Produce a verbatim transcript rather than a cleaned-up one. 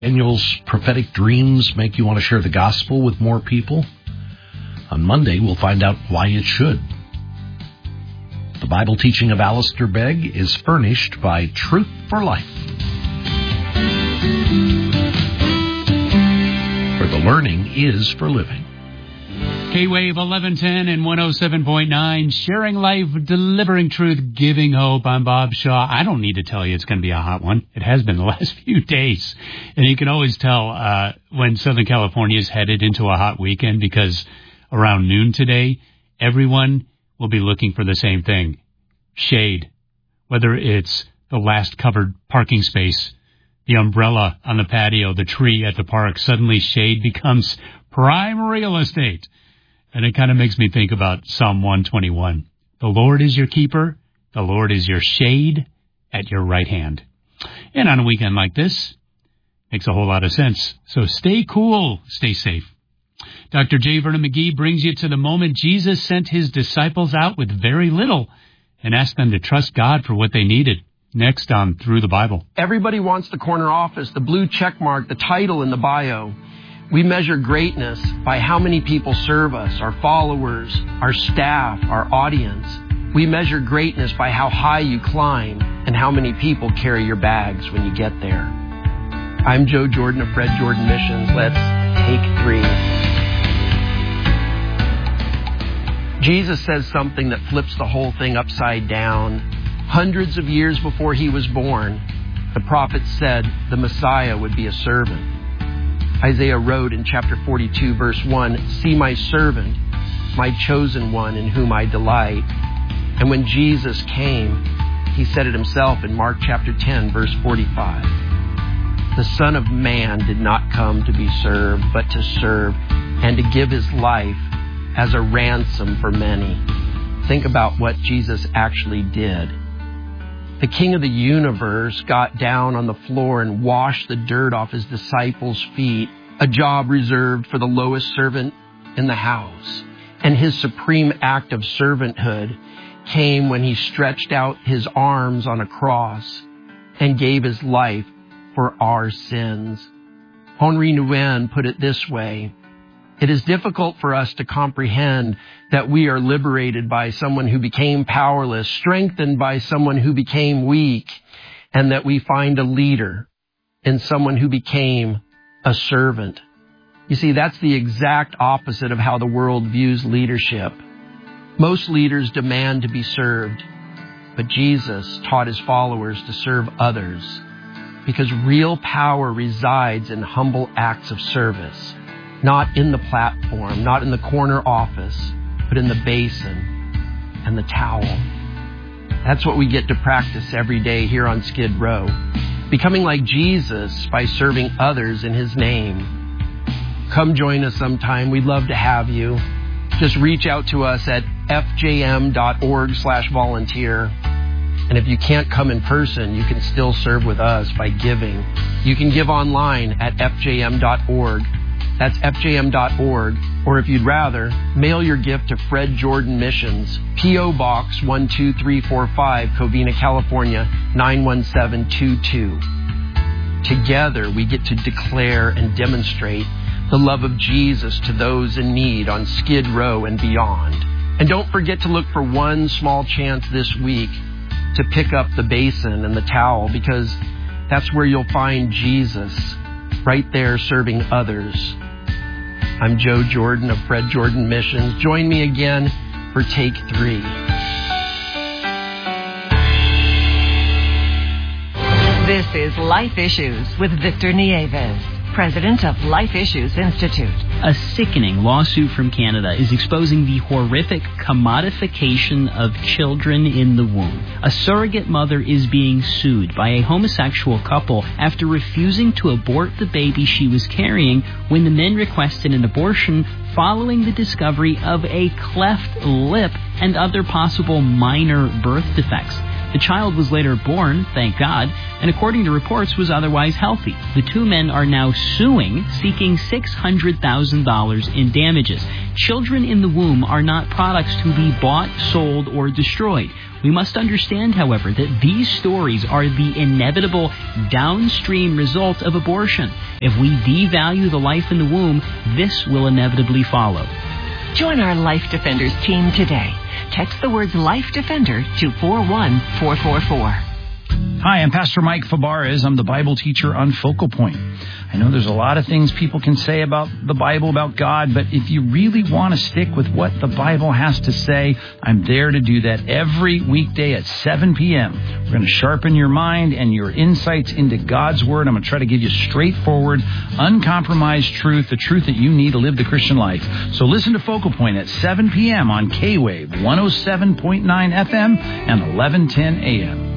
Daniel's prophetic dreams make you want to share the gospel with more people? On Monday, we'll find out why it should. The Bible teaching of Alistair Begg is furnished by Truth for Life. For the learning is for living. K-Wave eleven ten and one oh seven point nine, sharing life, delivering truth, giving hope. I'm Bob Shaw. I don't need to tell you it's going to be a hot one. It has been the last few days. And you can always tell uh, when Southern California is headed into a hot weekend because around noon today, everyone will be looking for the same thing, shade. Whether it's the last covered parking space, the umbrella on the patio, the tree at the park, suddenly shade becomes prime real estate. And it kind of makes me think about Psalm one twenty-one. The Lord is your keeper. The Lord is your shade at your right hand. And on a weekend like this, makes a whole lot of sense. So stay cool, stay safe. Doctor J. Vernon McGee brings you to the moment Jesus sent his disciples out with very little and asked them to trust God for what they needed. Next on Through the Bible. Everybody wants the corner office, the blue check mark, the title in the bio. We measure greatness by how many people serve us, our followers, our staff, our audience. We measure greatness by how high you climb and how many people carry your bags when you get there. I'm Joe Jordan of Fred Jordan Missions. Let's take three. Jesus says something that flips the whole thing upside down. Hundreds of years before he was born, the prophet said the Messiah would be a servant. Isaiah wrote in chapter forty-two, verse one, "See my servant, my chosen one in whom I delight." And when Jesus came, he said it himself in Mark chapter ten, verse forty-five. The Son of Man did not come to be served, but to serve and to give his life as a ransom for many. Think about what Jesus actually did. The King of the universe got down on the floor and washed the dirt off his disciples' feet, a job reserved for the lowest servant in the house. And his supreme act of servanthood came when he stretched out his arms on a cross and gave his life for our sins. Henri Nouwen put it this way: it is difficult for us to comprehend that we are liberated by someone who became powerless, strengthened by someone who became weak, and that we find a leader in someone who became a servant. You see, that's the exact opposite of how the world views leadership. Most leaders demand to be served, but Jesus taught his followers to serve others because real power resides in humble acts of service. Not in the platform, not in the corner office, but in the basin and the towel. That's what we get to practice every day here on Skid Row. Becoming like Jesus by serving others in his name. Come join us sometime. We'd love to have you. Just reach out to us at f j m dot org slash volunteer. And if you can't come in person, you can still serve with us by giving. You can give online at f j m dot org. That's f j m dot org. Or if you'd rather, mail your gift to Fred Jordan Missions, P O Box one two three four five, Covina, California, nine one seven two two. Together, we get to declare and demonstrate the love of Jesus to those in need on Skid Row and beyond. And don't forget to look for one small chance this week to pick up the basin and the towel, because that's where you'll find Jesus, right there serving others. I'm Joe Jordan of Fred Jordan Missions. Join me again for Take Three. This is Life Issues with Victor Nieves, president of Life Issues Institute. A sickening lawsuit from Canada is exposing the horrific commodification of children in the womb. A surrogate mother is being sued by a homosexual couple after refusing to abort the baby she was carrying when the men requested an abortion following the discovery of a cleft lip and other possible minor birth defects. The child was later born, thank God, and according to reports was otherwise healthy. The two men are now suing, seeking six hundred thousand dollars in damages. Children in the womb are not products to be bought, sold, or destroyed. We must understand, however, that these stories are the inevitable downstream result of abortion. If we devalue the life in the womb, this will inevitably follow. Join our Life Defenders team today. Text the words Life Defender to four one four four four. Hi, I'm Pastor Mike Fabarez. I'm the Bible teacher on Focal Point. I know there's a lot of things people can say about the Bible, about God, but if you really want to stick with what the Bible has to say, I'm there to do that every weekday at seven p.m. We're going to sharpen your mind and your insights into God's Word. I'm going to try to give you straightforward, uncompromised truth, the truth that you need to live the Christian life. So listen to Focal Point at seven p.m. on K-Wave one oh seven point nine F M and eleven ten A M.